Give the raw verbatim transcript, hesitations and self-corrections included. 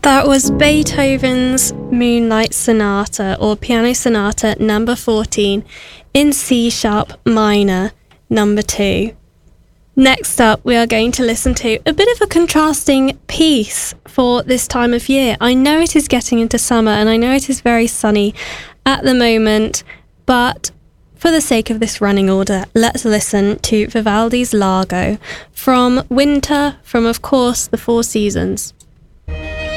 That was Beethoven's Moonlight Sonata, or Piano Sonata number fourteen, in C sharp minor, number two. Next up, we are going to listen to a bit of a contrasting piece for this time of year. I know it is getting into summer and I know it is very sunny at the moment, but for the sake of this running order, let's listen to Vivaldi's Largo from Winter, from, of course, the Four Seasons.